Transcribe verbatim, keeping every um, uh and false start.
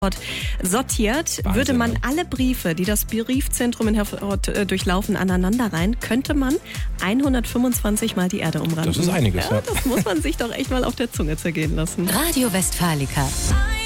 sortiert. Wahnsinn, Würde man ne? alle Briefe, die das Briefzentrum in Herford äh, durchlaufen, aneinander rein, könnte man hundertfünfundzwanzig Mal die Erde umranden. Das ist einiges, ja. ja. Das muss man sich doch echt mal auf der Zunge zergehen lassen. Radio Westfalica.